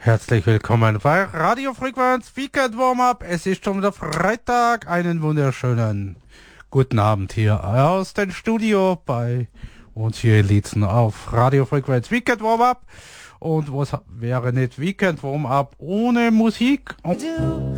Herzlich willkommen bei Radio Frequenz Weekend Warm-Up. Es ist schon wieder Freitag. Einen wunderschönen guten Abend hier aus dem Studio bei uns hier in Lietzen auf Radio Frequenz Weekend Warm-Up. Und was wäre nicht Weekend Warm-Up ohne Musik?